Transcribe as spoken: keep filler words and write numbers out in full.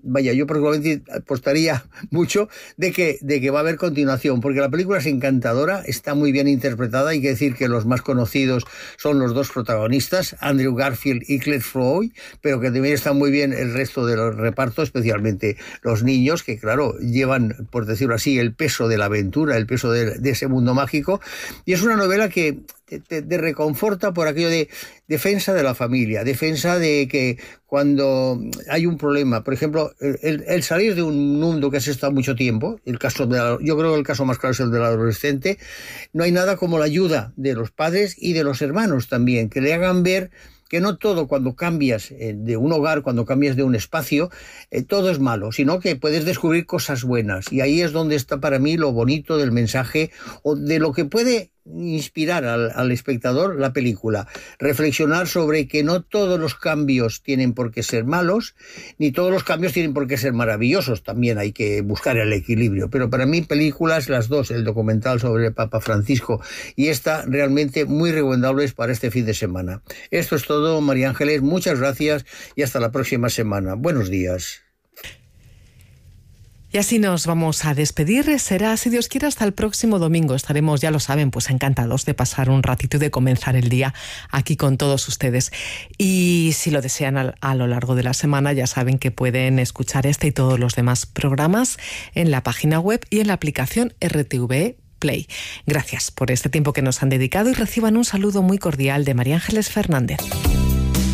vaya, yo probablemente apostaría mucho de que, de que va a haber continuación, porque la película es encantadora, está muy bien interpretada. Hay que decir que los más conocidos son los dos protagonistas, Andrew Garfield y Claire Foy, pero que también está muy bien el resto de los repartos, especialmente los niños, que claro, llevan, por decirlo así, el peso de la aventura, el peso de, de ese mundo mágico. Y es una novela que te, te, te reconforta por aquello de defensa de la familia, defensa de que cuando hay un problema, por ejemplo, el, el salir de un mundo que has estado mucho tiempo, el caso de la, yo creo que el caso más claro es el del adolescente, no hay nada como la ayuda de los padres y de los hermanos también, que le hagan ver que no todo cuando cambias de un hogar, cuando cambias de un espacio, eh, todo es malo, sino que puedes descubrir cosas buenas. Y ahí es donde está para mí lo bonito del mensaje o de lo que puede inspirar al, al espectador la película. Reflexionar sobre que no todos los cambios tienen por qué ser malos, ni todos los cambios tienen por qué ser maravillosos. También hay que buscar el equilibrio. Pero para mí películas, las dos, el documental sobre el Papa Francisco y esta, realmente muy recomendables para este fin de semana. Esto es todo, María Ángeles. Muchas gracias y hasta la próxima semana. Buenos días. Y así nos vamos a despedir. Será, si Dios quiere, hasta el próximo domingo. Estaremos, ya lo saben, pues encantados de pasar un ratito y de comenzar el día aquí con todos ustedes. Y si lo desean a, a lo largo de la semana, ya saben que pueden escuchar este y todos los demás programas en la página web y en la aplicación R T V E Play. Gracias por este tiempo que nos han dedicado y reciban un saludo muy cordial de María Ángeles Fernández.